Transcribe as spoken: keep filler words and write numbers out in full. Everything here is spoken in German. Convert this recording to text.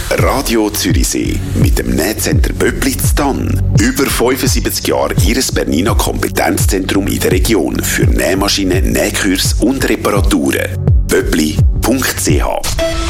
Radio Zürichsee mit dem Nähcenter Böppli zu Thann. Über fünfundsiebzig Jahre Ihres Bernina Kompetenzzentrum in der Region für Nähmaschinen, Nähkurs und Reparaturen. böppli punkt c h